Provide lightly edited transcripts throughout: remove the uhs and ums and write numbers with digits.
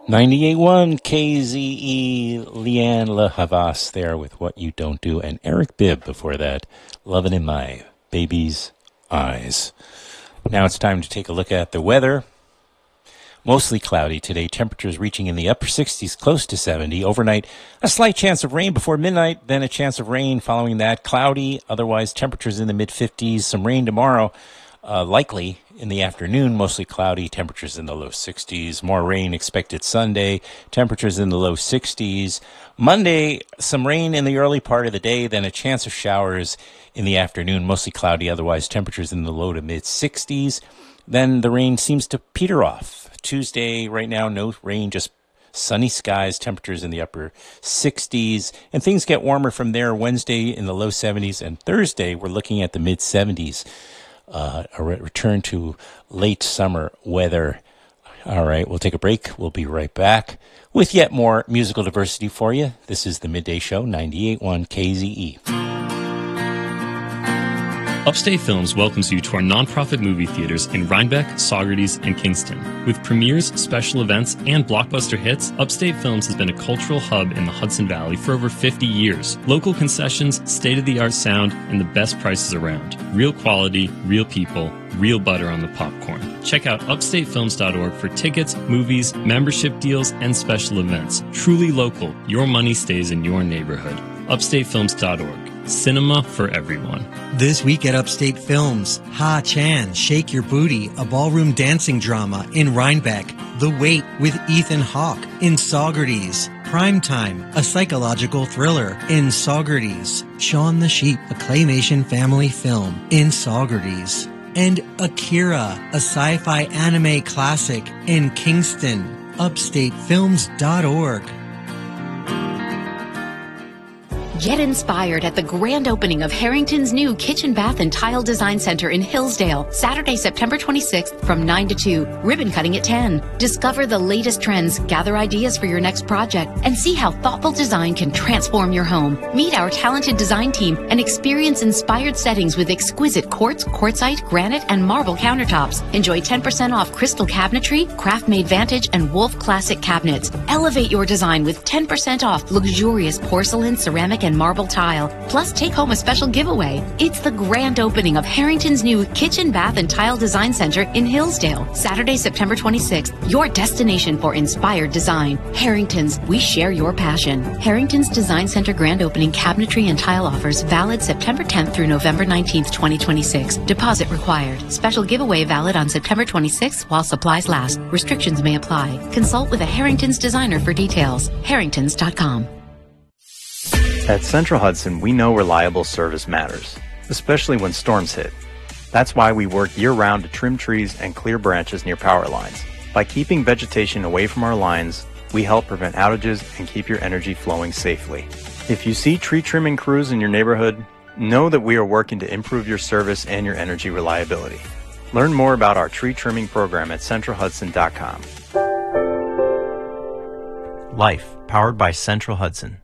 98.1 KZE, Leanne Le Havas there with What You Don't Do, and Eric Bibb before that, Lovin' in My Baby's Eyes. Now it's time to take a look at the weather. Mostly cloudy today, temperatures reaching in the upper 60s, close to 70. Overnight, a slight chance of rain before midnight, then a chance of rain following that. Cloudy, otherwise temperatures in the mid-50s. Some rain tomorrow, likely in the afternoon, mostly cloudy, temperatures in the low 60s. More rain expected Sunday, temperatures in the low 60s. Monday, some rain in the early part of the day, then a chance of showers in the afternoon, mostly cloudy, otherwise temperatures in the low to mid 60s. Then the rain seems to peter off. Tuesday, right now, no rain, just sunny skies, temperatures in the upper 60s, and things get warmer from there. Wednesday in the low 70s, and Thursday we're looking at the mid 70s. A return to late summer weather. All right, we'll take a break. We'll be right back with yet more musical diversity for you. This is the Midday Show, 98.1 KZE. Upstate Films welcomes you to our nonprofit movie theaters in Rhinebeck, Saugerties, and Kingston. With premieres, special events, and blockbuster hits, Upstate Films has been a cultural hub in the Hudson Valley for over 50 years. Local concessions, state-of-the-art sound, and the best prices around. Real quality, real people, real butter on the popcorn. Check out upstatefilms.org for tickets, movies, membership deals, and special events. Truly local, your money stays in your neighborhood. upstatefilms.org. Cinema for everyone. This week at Upstate Films, Ha Chan, Shake Your Booty, a ballroom dancing drama in Rhinebeck. The Wait with Ethan Hawke in Saugerties. Primetime, a psychological thriller in Saugerties. Shaun the Sheep, a claymation family film in Saugerties. And Akira, a sci-fi anime classic in Kingston. upstatefilms.org. Get inspired at the grand opening of Harrington's new Kitchen, Bath, and Tile Design Center in Hillsdale, Saturday, September 26th from 9 to 2, ribbon cutting at 10. Discover the latest trends, gather ideas for your next project, and see how thoughtful design can transform your home. Meet our talented design team and experience inspired settings with exquisite quartz, quartzite, granite, and marble countertops. Enjoy 10% off crystal cabinetry, craft-made Vantage, and Wolf Classic cabinets. Elevate your design with 10% off luxurious porcelain, ceramic, and marble tile. Plus, take home a special giveaway. It's the grand opening of Harrington's new Kitchen, Bath, and Tile Design Center in Hillsdale, Saturday, September 26th. Your destination for inspired design. Harrington's, we share your passion. Harrington's Design Center grand opening cabinetry and tile offers valid September 10th through November 19th, 2026. Deposit required. Special giveaway valid on September 26th while supplies last. Restrictions may apply. Consult with a Harrington's designer for details. Harringtons.com. At Central Hudson, we know reliable service matters, especially when storms hit. That's why we work year-round to trim trees and clear branches near power lines. By keeping vegetation away from our lines, we help prevent outages and keep your energy flowing safely. If you see tree trimming crews in your neighborhood, know that we are working to improve your service and your energy reliability. Learn more about our tree trimming program at centralhudson.com. Life, powered by Central Hudson.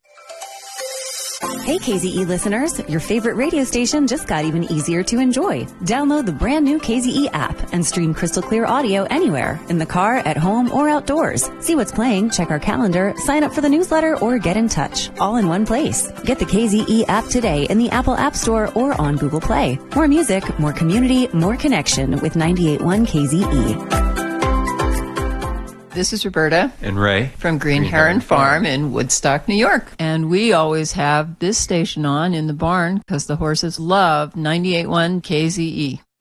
Hey KZE listeners, your favorite radio station just got even easier to enjoy. Download the brand new KZE app and stream crystal clear audio anywhere, in the car, at home, or outdoors. See what's playing, check our calendar, sign up for the newsletter, or get in touch, all in one place. Get the KZE app today in the Apple App Store or on Google Play. More music, more community, more connection with 98.1 KZE. This is Roberta And Ray from Green Heron Farm in Woodstock, New York. And we always have this station on in the barn because the horses love 98.1 KZE.